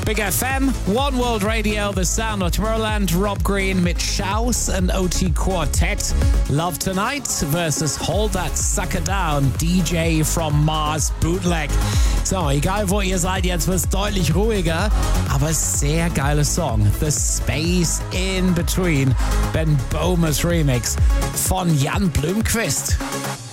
Big FM, One World Radio, The Sound of Tomorrowland, Rob Green mit Shouse and OT Quartet. Love Tonight versus Hold That Sucker Down, DJ from Mars Bootleg. So, egal wo ihr seid, jetzt wird es deutlich ruhiger, aber sehr geiler Song. The Space in Between, Ben Bomas Remix von Jan Blomqvist.